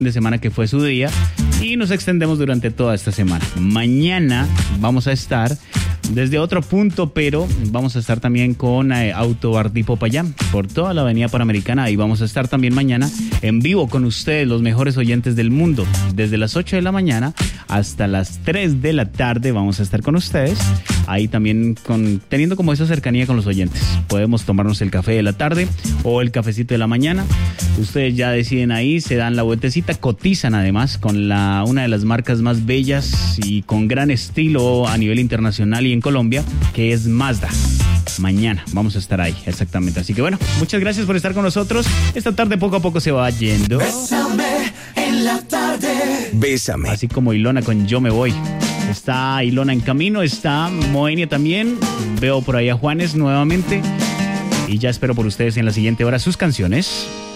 de semana que fue su día y nos extendemos durante toda esta semana. Mañana vamos a estar desde otro punto, pero vamos a estar también con Autobar de Popayán por toda la avenida Panamericana. Ahí vamos a estar también mañana en vivo con ustedes, los mejores oyentes del mundo. Desde las 8 de la mañana hasta las 3 de la tarde vamos a estar con ustedes. Ahí también teniendo como esa cercanía con los oyentes. Podemos tomarnos el café de la tarde o el cafecito de la mañana. Ustedes ya deciden ahí, se dan la vueltecita, cotizan además con una de las marcas más bellas y con gran estilo a nivel internacional y en Colombia, que es Mazda. Mañana vamos a estar ahí, exactamente. Así que bueno, muchas gracias por estar con nosotros. Esta tarde poco a poco se va yendo. Bésame en la tarde. Bésame. Así como Ilona con Yo Me Voy. Está Ilona en camino, está Moenia también. Veo por ahí a Juanes nuevamente. Y ya espero por ustedes en la siguiente hora sus canciones